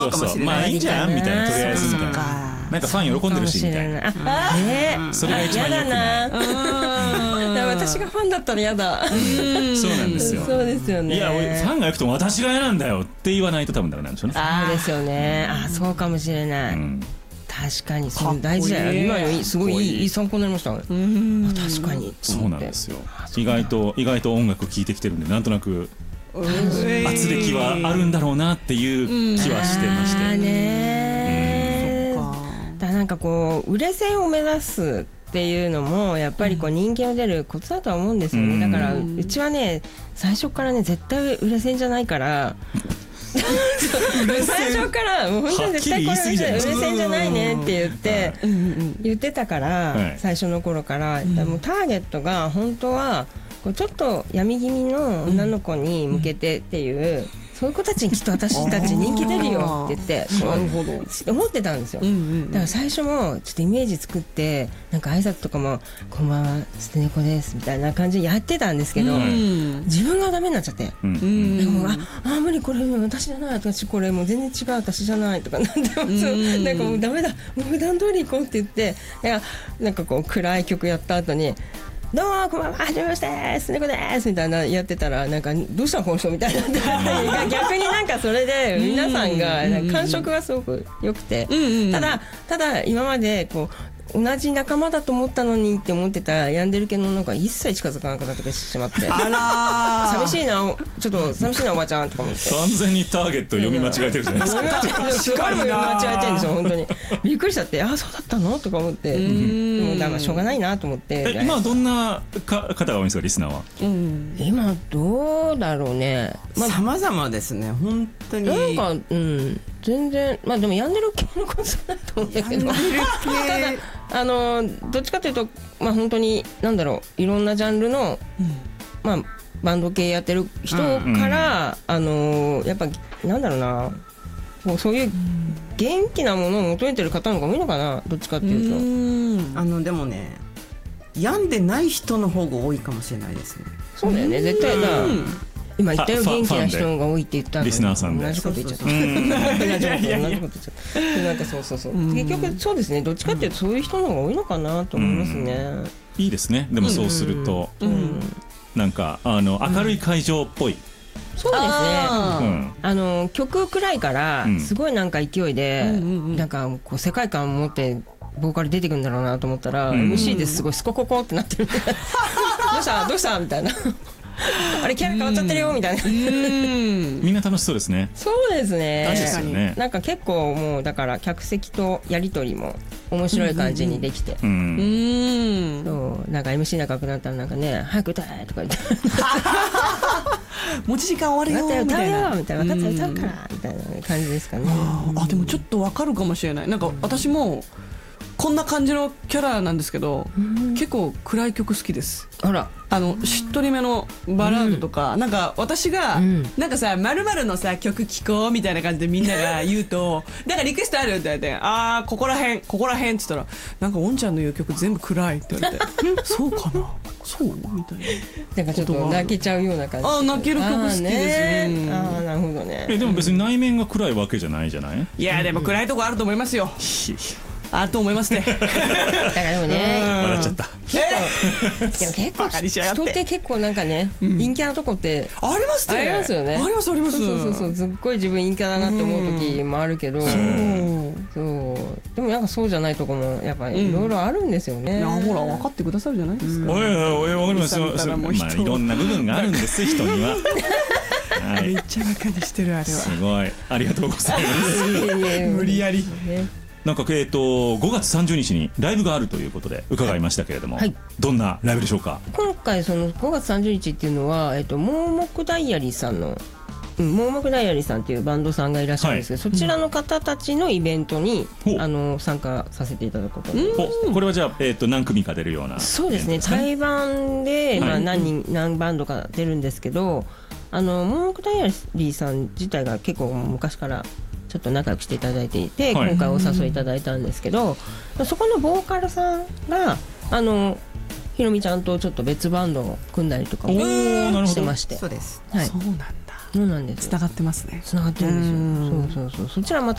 そうそう、まあいいじゃんみたいな、とりあえずみたいな、なんかファン喜んでるしみたいな、それが一番良くない。 私がファンだったら嫌だ。 そうなんですよ。 そうですよね。 いや、ファンがよくても私が嫌なんだよって言わないと多分ダメなんでしょうね。 そうですよね。そうかもしれない。確かにそれ大事だよ。今のすごいいい参考になりました。確かに。 そうなんですよ。意外と音楽聴いてきてるんで、なんとなく圧力はあるんだろうなっていう気はしてまして。 なんかこう売れ線を目指すっていうのもやっぱりこう人気の出るコツだとは思うんですよね。だからうちはね、最初からね、絶対売れ線じゃないから最初からもう本当に絶対これ売れ線じゃないねって言ってたから、最初の頃から。もうターゲットが本当はこうちょっと闇気味の女の子に向けてっていう、そういう子たちにきっと私たち人気出るよって言って思ってたんですよ。だから最初もちょっとイメージ作って、なんか挨拶とかも「こんばんは、捨て猫です」みたいな感じでやってたんですけど、自分がダメになっちゃって、無理、これ私じゃない、私これもう全然違う、私じゃないとかなんかもうダメだ、もう普段通り行こうって言って、なんかこう暗い曲やった後に「どうもこんばんは、はじめまして、すねこです」みたいなやってたら、なんかどうしたこの人みたいな逆になんかそれで皆さんが感触がすごく良くて、ただ今までこう同じ仲間だと思ったのにって思ってたヤンデル系の女の子が一切近づかなくなってしまって、寂しいな、ちょっと寂しいなおばちゃんとか思って、 完全にターゲット読み間違えてるじゃないですか。 すごい読み間違えてるんですよ、本当にびっくりしちゃって、そうだったのとか思って、もうだからしょうがないなと思って。 今はどんな方が多いんですか、リスナーは。 今どうだろうね、 様々ですね、本当に。 なんか全然、でもヤンデル系のことじゃないと思うんだけど、ただどっちかというと、本当になんだろう、いろんなジャンルの、バンド系やってる人から、やっぱなんだろうな、もうそういう元気なものを求めてる方の方が多いのかな、どっちかっていうと。 でもね、病んでない人の方が多いかもしれないですね。 そうだよね、絶対だ。今言ったよ、元気な人が多いって言ったのに、 リスナーさんで同じこと言っちゃった。同じこと言っちゃった。なんかそう結局そうですね、どっちかっていうとそういう人の方が多いのかなと思いますね。 いいですね。でもそうするとなんか明るい会場っぽい。 そうですね。曲暗いからすごいなんか勢いでなんかこう世界観を持ってボーカル出てくるんだろうなと思ったら、MC ですごいスコココってなってる。どうしたみたいな。あれキャラ変わっちゃってるよみたいな。 みんな楽しそうですね。 そうですね。 確かになんか結構もうだから客席とやり取りも面白い感じにできて、そうなんか MC 仲良くなったらなんかね、早く歌えとか言って、 持ち時間終わるよみたいな、 分かった歌うからみたいな感じですかね。 でもちょっとわかるかもしれない。なんか私もこんな感じのキャラなんですけど、結構暗い曲好きです。 あら、 しっとりめのバラードとか、なんか私が、なんかさ、〇〇のさ曲聴こうみたいな感じでみんなが言うとなんかリクエストあるって言われて、ここらへんって言ったら、なんかおんちゃんの言う曲全部暗いって言われてそうかな、そうみたいな、 なんかちょっと泣けちゃうような感じ。 泣ける曲好きです。 なるほどね。 でも別に内面が暗いわけじゃないじゃない。 いやでも暗いとこあると思いますよ。あると思いますね。だからでもね、 笑っちゃった。 でも結構人って結構なんかね、陰キャなとこってありますね。 ありますよね。 ありますあります。 そうすっごい自分陰キャだなって思う時もあるけど、そうでもなんかそうじゃないとこもやっぱりいろいろあるんですよね。 ほら分かってくださるじゃないですか。 わかりますよ。いろんな部分があるんです人には。 めっちゃバカにしてる、あれは。 すごい、ありがとうございます。 無理やり。 なんか5月30日にライブがあるということで伺いましたけれども、どんなライブでしょうか。 今回その5月30日っていうのは、盲目ダイアリーさんの盲目ダイアリーさんっていうバンドさんがいらっしゃるんですけど、そちらの方たちのイベントに参加させていただくことになりました。 これはじゃあ何組か出るような。 そうですね、対バンで何バンドか出るんですけど、盲目ダイアリーさん自体が結構昔からちょっと仲良くしていただいていて、今回お誘いいただいたんですけど、そこのボーカルさんがひろみちゃんとちょっと別バンドを組んだりとかもしてまして。 そうです。 そうなんだ。 そうなんです。 つながってますね。 つながってるんですよ。そうそうそう。そちらまた